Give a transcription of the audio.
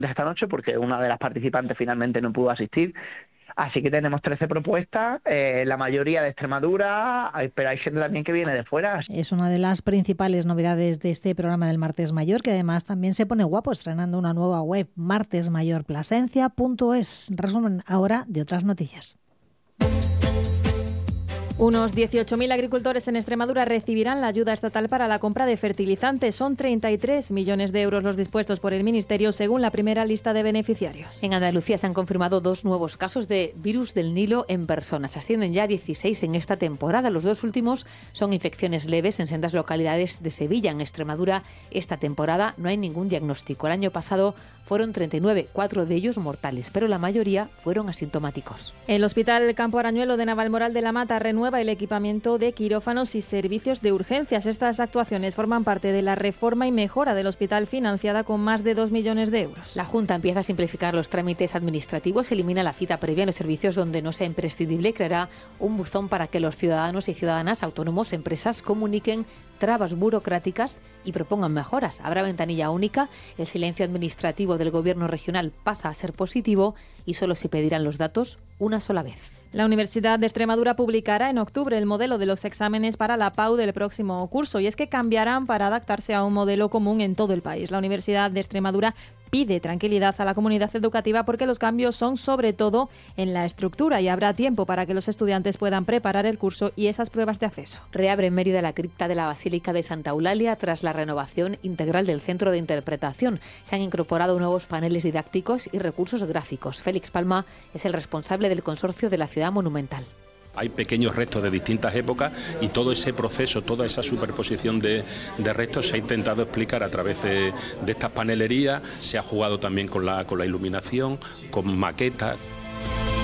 de esta noche porque una de las participantes finalmente no pudo asistir. Así que tenemos 13 propuestas, la mayoría de Extremadura, pero hay gente también que viene de fuera. Es una de las principales novedades de este programa del Martes Mayor, que además también se pone guapo estrenando una nueva web, martesmayorplasencia.es. Resumen ahora de otras noticias. Unos 18.000 agricultores en Extremadura recibirán la ayuda estatal para la compra de fertilizantes. Son 33 millones de euros los dispuestos por el Ministerio, según la primera lista de beneficiarios. En Andalucía se han confirmado 2 nuevos casos de virus del Nilo en personas. Ascienden ya a 16 en esta temporada. Los 2 últimos son infecciones leves en sendas localidades de Sevilla. En Extremadura, esta temporada no hay ningún diagnóstico. El año pasado fueron 39, 4 de ellos mortales, pero la mayoría fueron asintomáticos. El Hospital Campo Arañuelo de Navalmoral de la Mata renueva el equipamiento de quirófanos y servicios de urgencias. Estas actuaciones forman parte de la reforma y mejora del hospital financiada con más de 2 millones de euros. La Junta empieza a simplificar los trámites administrativos, elimina la cita previa en los servicios donde no sea imprescindible y creará un buzón para que los ciudadanos y ciudadanas, autónomos, empresas comuniquen trabas burocráticas y propongan mejoras. Habrá ventanilla única, el silencio administrativo del Gobierno regional pasa a ser positivo y solo se pedirán los datos una sola vez. La Universidad de Extremadura publicará en octubre el modelo de los exámenes para la PAU del próximo curso, y es que cambiarán para adaptarse a un modelo común en todo el país. La Universidad de Extremadura pide tranquilidad a la comunidad educativa porque los cambios son sobre todo en la estructura y habrá tiempo para que los estudiantes puedan preparar el curso y esas pruebas de acceso. Reabre en Mérida la cripta de la Basílica de Santa Eulalia tras la renovación integral del centro de interpretación. Se han incorporado nuevos paneles didácticos y recursos gráficos. Félix Palma es el responsable del consorcio de la ciudad monumental. Hay pequeños restos de distintas épocas y todo ese proceso, toda esa superposición de restos se ha intentado explicar a través de estas panelerías. Se ha jugado también con la iluminación, con maquetas.